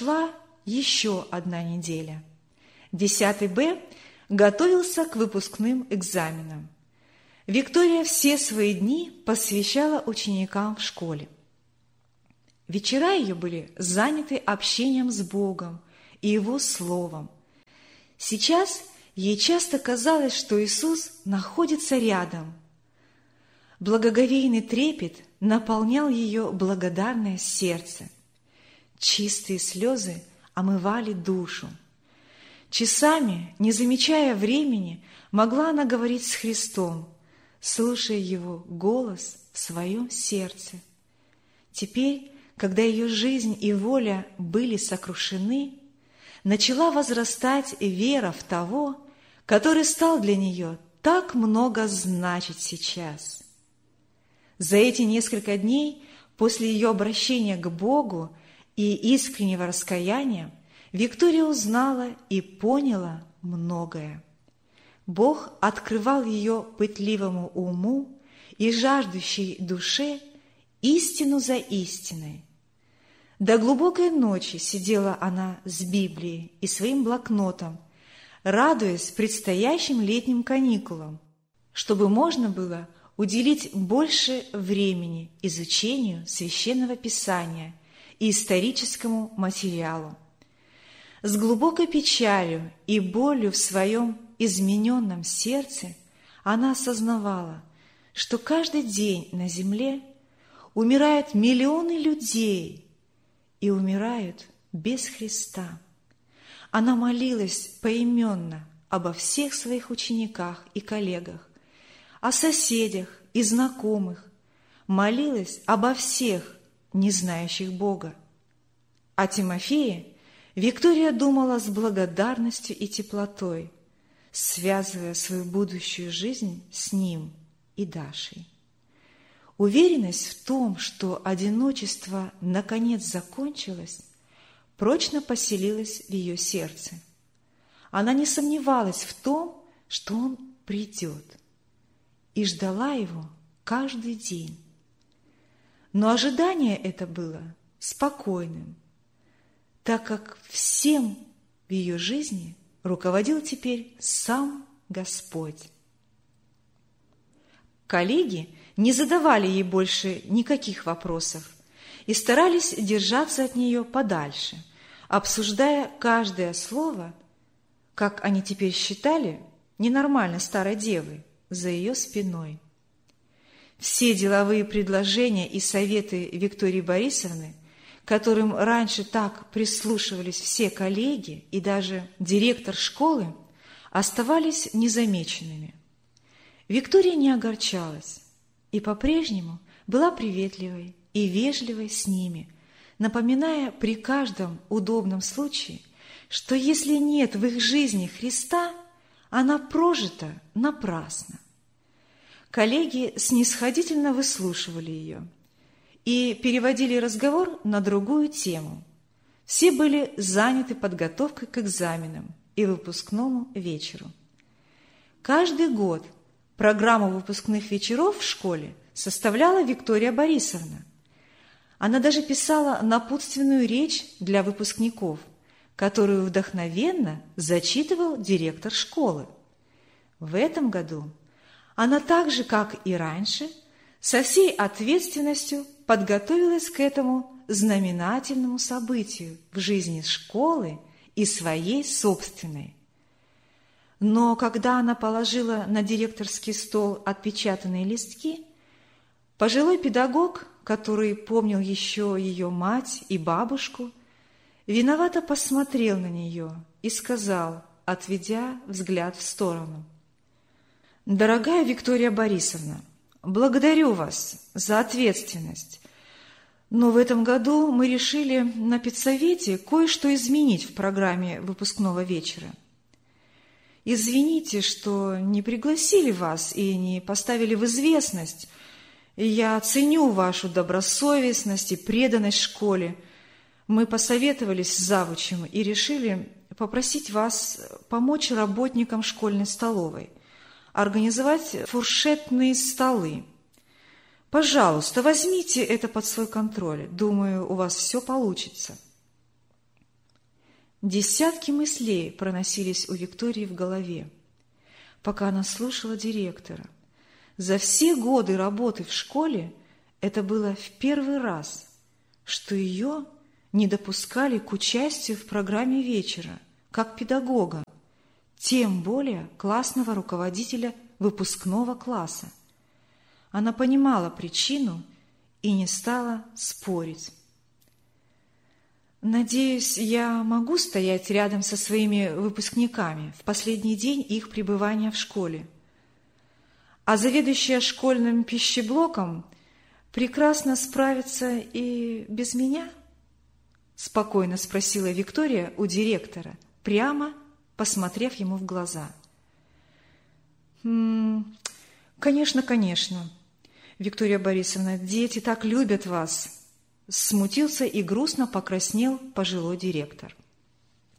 Шла еще одна неделя. 10 Б готовился к выпускным экзаменам. Виктория все свои дни посвящала ученикам в школе. Вечера ее были заняты общением с Богом и Его Словом. Сейчас ей часто казалось, что Иисус находится рядом. Благоговейный трепет наполнял ее благодарное сердце. Чистые слезы омывали душу. Часами, не замечая времени, могла она говорить с Христом, слушая Его голос в своем сердце. Теперь, когда ее жизнь и воля были сокрушены, начала возрастать вера в того, который стал для нее так много значить сейчас. За эти несколько дней после ее обращения к Богу и искреннего раскаяния Виктория узнала и поняла многое. Бог открывал ее пытливому уму и жаждущей душе истину за истиной. До глубокой ночи сидела она с Библией и своим блокнотом, радуясь предстоящим летним каникулам, чтобы можно было уделить больше времени изучению Священного Писания и историческому материалу. С глубокой печалью и болью в своем измененном сердце она осознавала, что каждый день на земле умирают миллионы людей и умирают без Христа. Она молилась поименно обо всех своих учениках и коллегах, о соседях и знакомых, молилась обо всех, не знающих Бога. О Тимофее Виктория думала с благодарностью и теплотой, связывая свою будущую жизнь с ним и Дашей. Уверенность в том, что одиночество наконец закончилось, прочно поселилась в ее сердце. Она не сомневалась в том, что он придет, и ждала его каждый день. Но ожидание это было спокойным, так как всем в ее жизни руководил теперь сам Господь. Коллеги не задавали ей больше никаких вопросов и старались держаться от нее подальше, обсуждая каждое слово, как они теперь считали, ненормальной старой девой за ее спиной. Все деловые предложения и советы Виктории Борисовны, к которым раньше так прислушивались все коллеги и даже директор школы, оставались незамеченными. Виктория не огорчалась и по-прежнему была приветливой и вежливой с ними, напоминая при каждом удобном случае, что если нет в их жизни Христа, она прожита напрасно. Коллеги снисходительно выслушивали ее и переводили разговор на другую тему. Все были заняты подготовкой к экзаменам и выпускному вечеру. Каждый год программу выпускных вечеров в школе составляла Виктория Борисовна. Она даже писала напутственную речь для выпускников, которую вдохновенно зачитывал директор школы. В этом году она так же, как и раньше, со всей ответственностью подготовилась к этому знаменательному событию в жизни школы и своей собственной. Но когда она положила на директорский стол отпечатанные листки, пожилой педагог, который помнил еще ее мать и бабушку, виновато посмотрел на нее и сказал, отведя взгляд в сторону: «Дорогая Виктория Борисовна, благодарю вас за ответственность, но в этом году мы решили на педсовете кое-что изменить в программе выпускного вечера. Извините, что не пригласили вас и не поставили в известность. Я ценю вашу добросовестность и преданность школе. Мы посоветовались с завучем и решили попросить вас помочь работникам школьной столовой организовать фуршетные столы. Пожалуйста, возьмите это под свой контроль. Думаю, у вас все получится». Десятки мыслей проносились у Виктории в голове, пока она слушала директора. За все годы работы в школе это было в первый раз, что ее не допускали к участию в программе вечера, как педагога, тем более классного руководителя выпускного класса. Она понимала причину и не стала спорить. «Надеюсь, я могу стоять рядом со своими выпускниками в последний день их пребывания в школе. А заведующая школьным пищеблоком прекрасно справится и без меня?» – спокойно спросила Виктория у директора, прямо посмотрев ему в глаза. «Конечно, конечно. Виктория Борисовна, дети так любят вас!» Смутился и грустно покраснел пожилой директор.